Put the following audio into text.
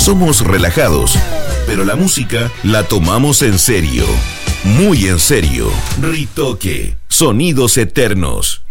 Somos relajados, pero la música la tomamos en serio. Muy en serio. Ritoque. Sonidos eternos.